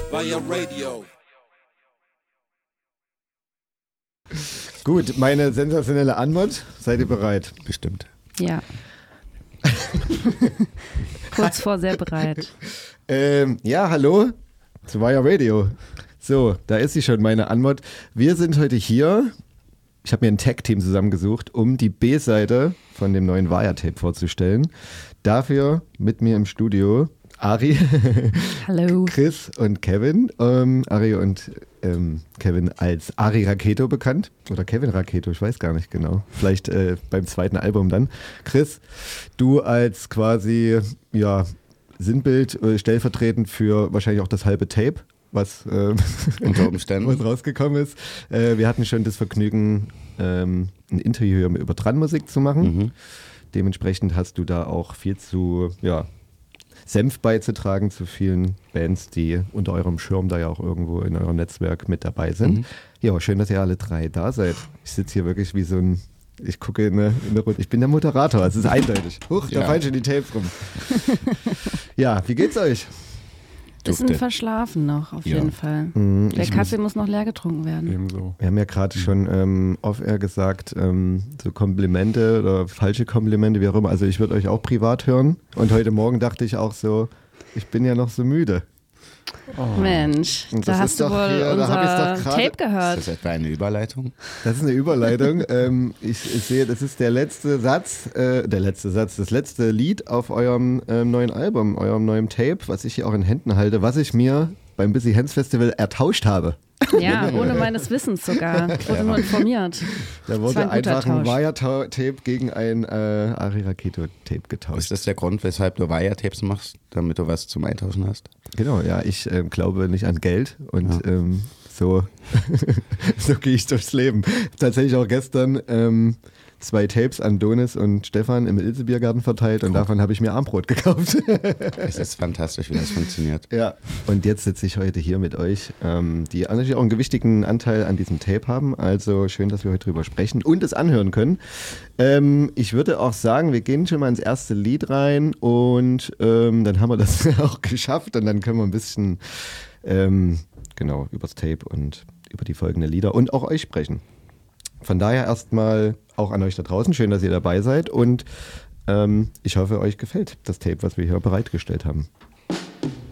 Via Radio. Gut, meine sensationelle Antwort. Seid ihr bereit? Bestimmt. Ja. Kurz vor sehr bereit. Ja, hallo zu Via Radio. So, da ist sie schon, meine Antwort. Wir sind heute hier. Ich habe mir ein Tag-Team zusammengesucht, um die B-Seite von dem neuen Via-Tape vorzustellen. Dafür mit mir im Studio Ari, Hallo. Chris und Kevin. Ari und Kevin als Ari Raketo bekannt. Oder Kevin Raketo, ich weiß gar nicht genau. Vielleicht beim zweiten Album dann. Chris, du als quasi Sinnbild stellvertretend für wahrscheinlich auch das halbe Tape, was unter Umständen was rausgekommen ist. Wir hatten schon das Vergnügen, ein Interview über Dran-Musik zu machen. Mhm. Dementsprechend hast du da auch viel zu Senf beizutragen zu vielen Bands, die unter eurem Schirm da ja auch irgendwo in eurem Netzwerk mit dabei sind. Mhm. Ja, schön, dass ihr alle drei da seid. Ich sitze hier wirklich wie so ein, ich gucke in eine Runde. Ich bin der Moderator, es ist eindeutig. Huch, da fallen schon die Tapes rum. Ja, wie geht's euch? Bisschen verschlafen noch, auf jeden Fall. Der Kaffee muss noch leer getrunken werden. Ebenso. Wir haben ja gerade schon off-air gesagt, so Komplimente oder falsche Komplimente, wie auch immer. Also ich würde euch auch privat hören. Und heute Morgen dachte ich auch so, ich bin ja noch so müde. Oh. Mensch, Und da das hast ist du doch wohl hier, unser Tape Ist gehört. das etwa eine Überleitung? Das ist eine Überleitung. Ich sehe, das ist der letzte Satz, das letzte Lied auf eurem neuen Album, eurem neuen Tape, was ich hier auch in Händen halte, was ich mir beim Busy Hands Festival ertauscht habe. Ja, ohne meines Wissens sogar. Ich wurde nur informiert. Da Das war wurde ein guter einfach ein Tausch. Via-Tape gegen ein Ari Raketo-Tape getauscht. Ist das der Grund, weshalb du Via-Tapes machst, damit du was zum Eintauschen hast? Genau, ja, ich glaube nicht an Geld und so gehe ich durchs Leben. Tatsächlich auch gestern 2 Tapes an Donis und Stefan im Ilse-Biergarten verteilt und davon habe ich mir Armbrot gekauft. Es ist fantastisch, wie das funktioniert. Ja, und jetzt sitze ich heute hier mit euch, die natürlich auch einen gewichtigen Anteil an diesem Tape haben. Also schön, dass wir heute drüber sprechen und es anhören können. Ich würde auch sagen, wir gehen schon mal ins erste Lied rein und dann haben wir das auch geschafft und dann können wir ein bisschen übers Tape und über die folgenden Lieder und auch euch sprechen. Von daher erstmal auch an euch da draußen, schön, dass ihr dabei seid und ich hoffe, euch gefällt das Tape, was wir hier bereitgestellt haben.